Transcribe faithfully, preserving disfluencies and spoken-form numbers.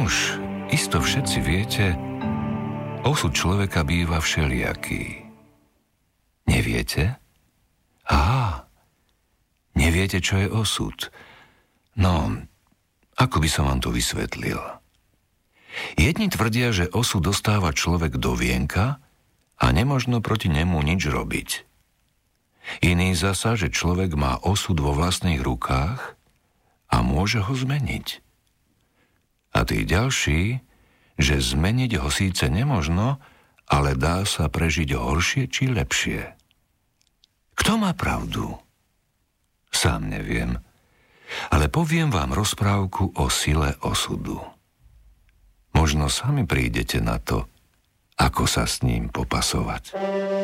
Nuž, isto všetci viete, osud človeka býva všelijaký. Neviete? Á, neviete, čo je osud? No, ako by som vám to vysvetlil? Jedni tvrdia, že osud dostáva človek do vienka a nemožno proti nemu nič robiť. Iní zasa, že človek má osud vo vlastných rukách a môže ho zmeniť. A tí ďalší, že zmeniť ho síce nemožno, ale dá sa prežiť horšie či lepšie. Kto má pravdu? Sám neviem, ale poviem vám rozprávku o sile osudu. Možno sami prídete na to, ako sa s ním popasovať.